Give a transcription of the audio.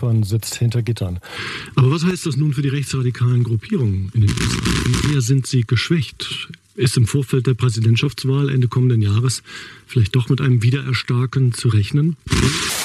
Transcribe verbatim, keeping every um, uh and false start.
Orban sitzt hinter Gittern. Aber was heißt das nun für die rechtsradikalen Gruppierungen in den U S A? Wie sehr sind sie geschwächt? Ist im Vorfeld der Präsidentschaftswahl Ende kommenden Jahres vielleicht doch mit einem Wiedererstarken zu rechnen?